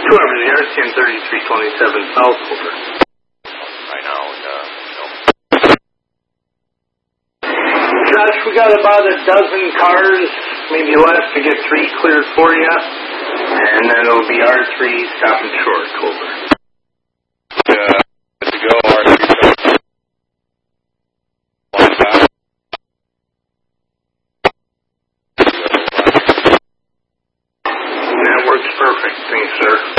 Whoever the RCN 3327 South, over. Right now, Josh, we got about a dozen cars, maybe less, to get 3 cleared for you. And then it'll be R3 stopping short, over. Good to go, R3. That works perfect. Thanks, sir.